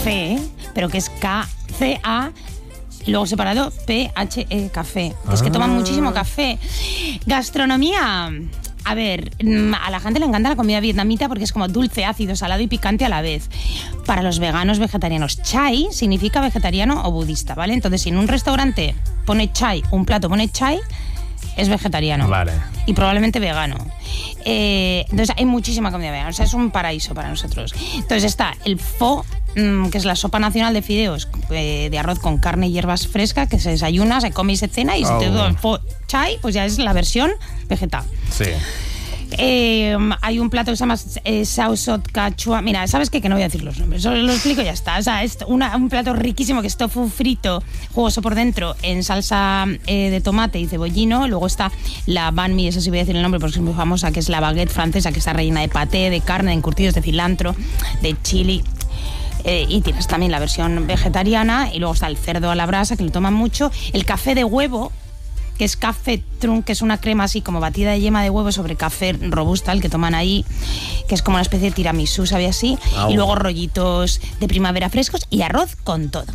café, pero que es K-C-A, y luego separado P-H-E, café. Es que toman muchísimo café. Gastronomía. A ver, a la gente le encanta la comida vietnamita porque es como dulce, ácido, salado y picante a la vez. Para los veganos, vegetarianos, chai significa vegetariano o budista, ¿vale? Entonces, si en un restaurante pone chai, un plato pone chai, es vegetariano. Vale. Y probablemente vegano. Entonces, hay muchísima comida vegana. O sea, es un paraíso para nosotros. Entonces, está el pho, que es la sopa nacional de fideos de arroz con carne y hierbas frescas, que se desayuna, se come y se cena, y si te doy el pho chai, pues ya es la versión vegetal. Sí. Hay un plato que se llama sausot cachua. Mira, ¿sabes qué? Que no voy a decir los nombres, solo lo explico y ya está. O sea, es un plato riquísimo que es tofu frito, jugoso por dentro, en salsa de tomate y cebollino. Luego está la banh mi, eso sí voy a decir el nombre porque es muy famosa, que es la baguette francesa, que está rellena de paté, de carne, de encurtidos, de cilantro, de chili. Y tienes también la versión vegetariana. Y luego está el cerdo a la brasa, que lo toman mucho. El café de huevo, que es café trunk, que es una crema así como batida de yema de huevo sobre café robusta, el que toman ahí, que es como una especie de tiramisú, ¿sabes? Así. Y luego rollitos de primavera frescos y arroz con todo.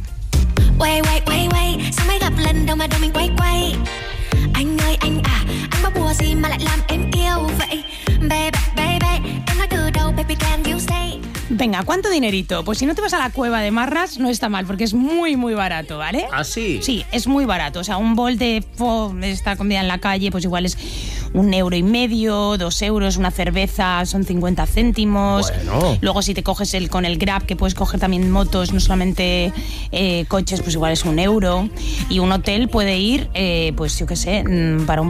Venga, ¿cuánto dinerito? Pues si no te vas a la Cueva de Marras, no está mal, porque es muy, muy barato, ¿vale? ¿Ah, sí? Sí, es muy barato. O sea, un bol de esta comida en la calle, pues igual es 1,50 €, 2 €. Una cerveza son 50 céntimos. Bueno. Luego, si te coges con el Grab, que puedes coger también motos, no solamente coches, pues igual es 1 €. Y un hotel puede ir, pues yo qué sé, para un